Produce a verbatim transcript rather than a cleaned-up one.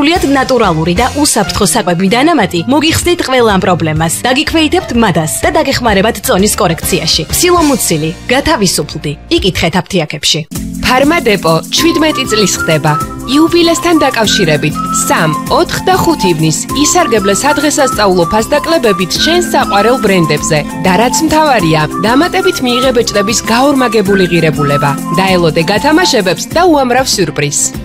სრულიად ნატურალური და უსაფრთხო საკვები დანამატი მოგიხსნით ყველა ამ პრობლემას. დაგიქვეითებთ მადას და დაგეხმარებათ წონის კორექციაში. სილომუცილი, გათავისუფლდი. იკითხეთ აფთიაქებში. ფარმადეპო შვიდმეტი წლის ხდება. იუბილესთან დაკავშირებით სამ, ოთხ და ხუთ ივნის ისარგებლე სადღესასწაულო ფასდაკლებებით ჩვენს საყვარელ ბრენდებზე და რაც მთავარია, დამატებით მიიღე ბეჭდების გაორმაგებული ღირებულება. დაელოდე გათამაშებებს და უამრავ სიურპრიზს.